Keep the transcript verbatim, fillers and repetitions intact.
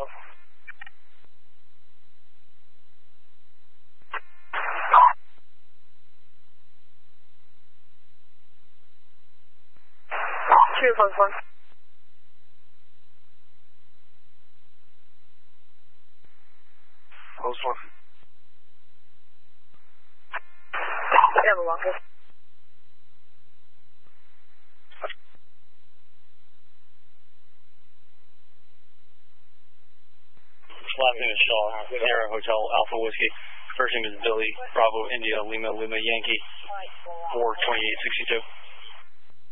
two four four. Post one. Never walker. Last name is Shaw, Sierra Hotel Alpha Whiskey. First name is Billy, Bravo India Lima Lima Yankee, four twenty-eight sixty-two.